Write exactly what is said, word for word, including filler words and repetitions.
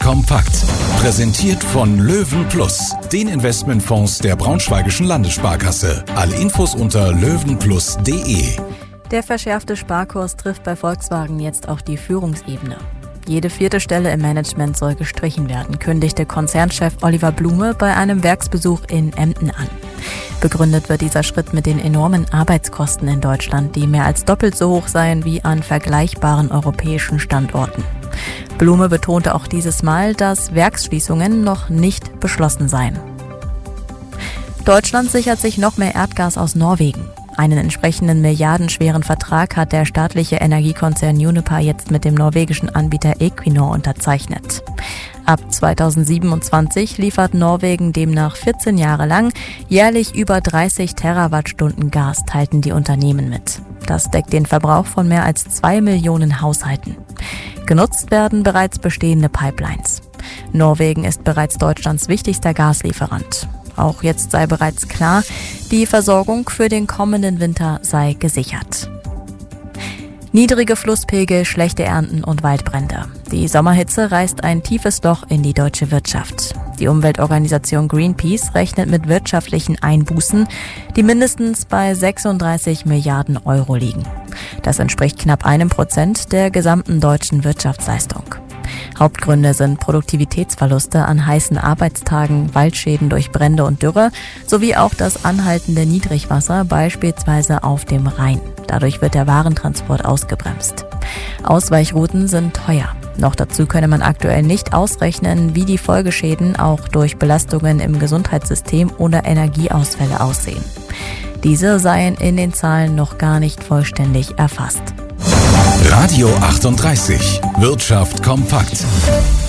kompakt. Präsentiert von Löwen Plus, den Investmentfonds der Braunschweigischen Landessparkasse. Alle Infos unter löwenplus punkt de. Der verschärfte Sparkurs trifft bei Volkswagen jetzt auch die Führungsebene. Jede vierte Stelle im Management soll gestrichen werden, kündigte Konzernchef Oliver Blume bei einem Werksbesuch in Emden an. Begründet wird dieser Schritt mit den enormen Arbeitskosten in Deutschland, die mehr als doppelt so hoch seien wie an vergleichbaren europäischen Standorten. Blume betonte auch dieses Mal, dass Werksschließungen noch nicht beschlossen seien. Deutschland sichert sich noch mehr Erdgas aus Norwegen. Einen entsprechenden milliardenschweren Vertrag hat der staatliche Energiekonzern Uniper jetzt mit dem norwegischen Anbieter Equinor unterzeichnet. Ab zweitausendsiebenundzwanzig liefert Norwegen demnach vierzehn Jahre lang jährlich über dreißig Terawattstunden Gas, teilten die Unternehmen mit. Das deckt den Verbrauch von mehr als zwei Millionen Haushalten. Genutzt werden bereits bestehende Pipelines. Norwegen ist bereits Deutschlands wichtigster Gaslieferant. Auch jetzt sei bereits klar, die Versorgung für den kommenden Winter sei gesichert. Niedrige Flusspegel, schlechte Ernten und Waldbrände. Die Sommerhitze reißt ein tiefes Loch in die deutsche Wirtschaft. Die Umweltorganisation Greenpeace rechnet mit wirtschaftlichen Einbußen, die mindestens bei sechsunddreißig Milliarden Euro liegen. Das entspricht knapp einem Prozent der gesamten deutschen Wirtschaftsleistung. Hauptgründe sind Produktivitätsverluste an heißen Arbeitstagen, Waldschäden durch Brände und Dürre sowie auch das anhaltende Niedrigwasser, beispielsweise auf dem Rhein. Dadurch wird der Warentransport ausgebremst. Ausweichrouten sind teuer. Noch dazu könne man aktuell nicht ausrechnen, wie die Folgeschäden auch durch Belastungen im Gesundheitssystem oder Energieausfälle aussehen. Diese seien in den Zahlen noch gar nicht vollständig erfasst. Radio achtunddreißig. Wirtschaft kompakt.